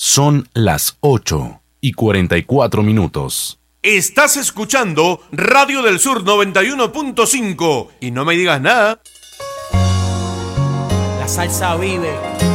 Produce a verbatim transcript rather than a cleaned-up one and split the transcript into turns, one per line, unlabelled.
Son las ocho y cuarenta y cuatro minutos.
Estás escuchando Radio del Sur noventa y uno punto cinco y no me digas nada.
La salsa vive.